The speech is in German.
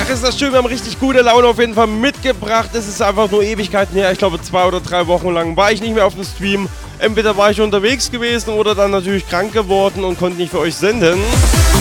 ist das schön, wir haben richtig gute Laune auf jeden Fall mitgebracht. Es ist einfach nur Ewigkeiten her, ich glaube 2 oder 3 Wochen lang war ich nicht mehr auf dem Stream. Entweder war ich unterwegs gewesen oder dann natürlich krank geworden und konnte nicht für euch senden.